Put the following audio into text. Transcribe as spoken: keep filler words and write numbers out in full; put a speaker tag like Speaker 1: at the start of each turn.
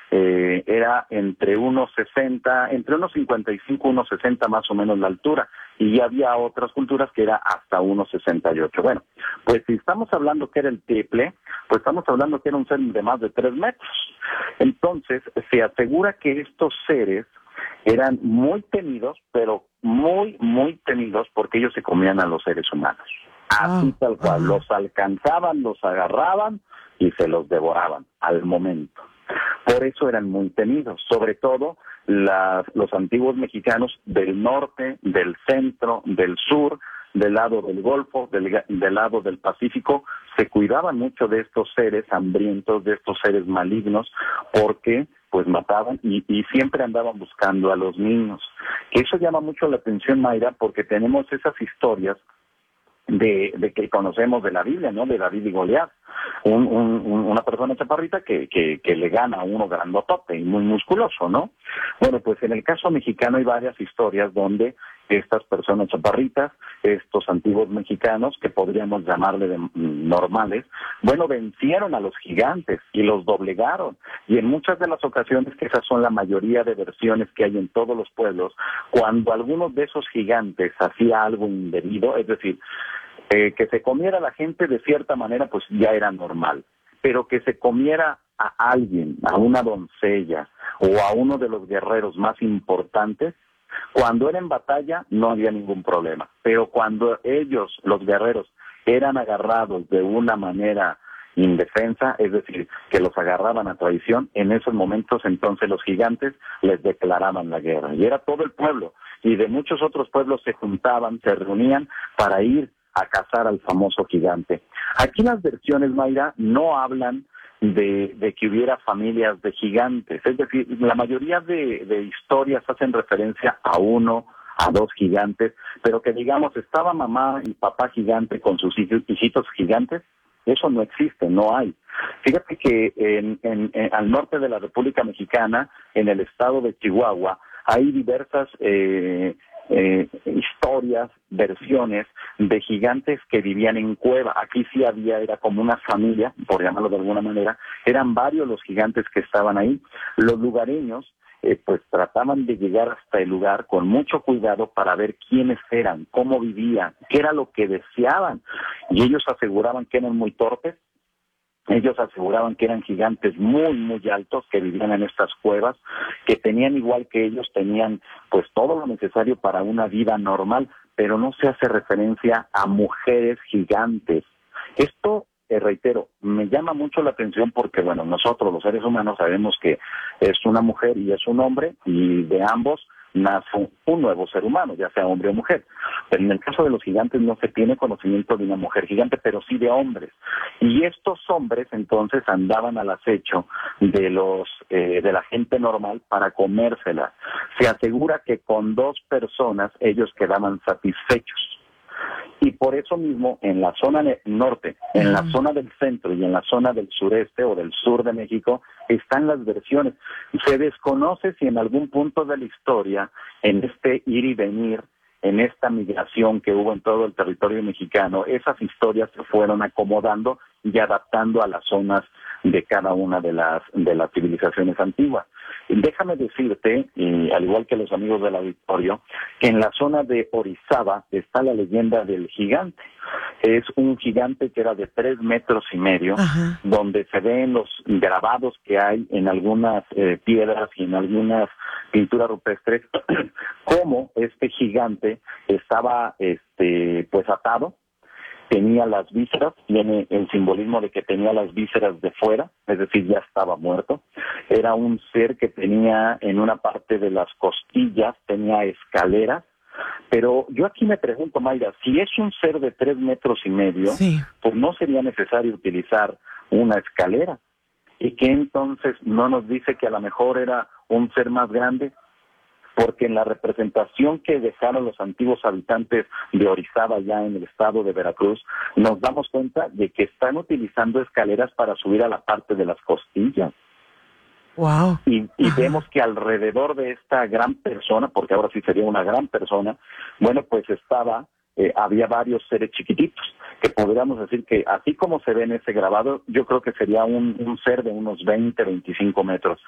Speaker 1: eh, era entre unos sesenta, entre unos cincuenta y cinco, unos sesenta más o menos la altura, y ya había otras culturas que era hasta unos sesenta y ocho. Bueno, pues si estamos hablando que era el triple, pues estamos hablando que era un ser de más de tres metros. Entonces, se asegura que estos seres eran muy temidos, pero muy, muy temidos porque ellos se comían a los seres humanos. Así tal cual, los alcanzaban, los agarraban y se los devoraban al momento. Por eso eran muy temidos, sobre todo las, los antiguos mexicanos del norte, del centro, del sur, del lado del Golfo, del, del lado del Pacífico, se cuidaban mucho de estos seres hambrientos, de estos seres malignos, porque pues mataban y, y siempre andaban buscando a los niños. Eso llama mucho la atención, Mayra, porque tenemos esas historias de, de que conocemos de la Biblia, ¿no? De David y Goliat, un, un, una persona chaparrita que, que, que le gana a uno grandotote y muy musculoso, ¿no? Bueno, pues en el caso mexicano hay varias historias donde estas personas chaparritas, estos antiguos mexicanos, que podríamos llamarle de, normales, bueno, vencieron a los gigantes y los doblegaron. Y en muchas de las ocasiones, que esas son la mayoría de versiones que hay en todos los pueblos, cuando alguno de esos gigantes hacía algo indebido, es decir, eh, que se comiera a la gente de cierta manera, pues ya era normal. Pero que se comiera a alguien, a una doncella o a uno de los guerreros más importantes, cuando era en batalla no había ningún problema, pero cuando ellos, los guerreros, eran agarrados de una manera indefensa, es decir, que los agarraban a traición, en esos momentos entonces los gigantes les declaraban la guerra. Y era todo el pueblo, y de muchos otros pueblos se juntaban, se reunían para ir a cazar al famoso gigante. Aquí las versiones, Mayra, no hablan De, de que hubiera familias de gigantes, es decir, la mayoría de, de historias hacen referencia a uno, a dos gigantes, pero que digamos estaba mamá y papá gigante con sus hij- hijitos gigantes, eso no existe, no hay. Fíjate que en, en, en, al norte de la República Mexicana, en el estado de Chihuahua, hay diversas eh, eh, historias, versiones de gigantes que vivían en cueva. Aquí sí había, era como una familia, por llamarlo de alguna manera, eran varios los gigantes que estaban ahí. Los lugareños eh, pues trataban de llegar hasta el lugar con mucho cuidado para ver quiénes eran, cómo vivían, qué era lo que deseaban, y ellos aseguraban que eran muy torpes. Ellos aseguraban que eran gigantes muy, muy altos, que vivían en estas cuevas, que tenían, igual que ellos, tenían pues todo lo necesario para una vida normal, pero no se hace referencia a mujeres gigantes. Esto, eh, reitero, me llama mucho la atención porque, bueno, nosotros los seres humanos sabemos que es una mujer y es un hombre, y de ambos nace un nuevo ser humano, ya sea hombre o mujer. Pero en el caso de los gigantes no se tiene conocimiento de una mujer gigante, pero sí de hombres. Y estos hombres entonces andaban al acecho de los eh, de la gente normal para comérsela. Se asegura que con dos personas ellos quedaban satisfechos. Y por eso mismo, en la zona norte, en la zona del centro y en la zona del sureste o del sur de México, están las versiones. Se desconoce si en algún punto de la historia, en este ir y venir, en esta migración que hubo en todo el territorio mexicano, esas historias se fueron acomodando y adaptando a las zonas de cada una de las de las civilizaciones antiguas. Déjame decirte, y al igual que los amigos del auditorio, que en la zona de Orizaba está la leyenda del gigante. Es un gigante que era de tres metros y medio, Ajá. donde se ven los grabados que hay en algunas eh, piedras y en algunas pinturas rupestres, cómo este gigante estaba este pues atado, tenía las vísceras, tiene el simbolismo de que tenía las vísceras de fuera, es decir, ya estaba muerto. Era un ser que tenía en una parte de las costillas, tenía escaleras, pero yo aquí me pregunto, Mayra, si es un ser de tres metros y medio, sí. pues no sería necesario utilizar una escalera. ¿Y que entonces no nos dice que a lo mejor era un ser más grande? Porque en la representación que dejaron los antiguos habitantes de Orizaba, ya en el estado de Veracruz, nos damos cuenta de que están utilizando escaleras para subir a la parte de las costillas.
Speaker 2: Wow.
Speaker 1: Y, y vemos que alrededor de esta gran persona, porque ahora sí sería una gran persona, bueno, pues estaba, eh, había varios seres chiquititos, que podríamos decir que así como se ve en ese grabado, yo creo que sería un, un ser de unos veinte, veinticinco metros.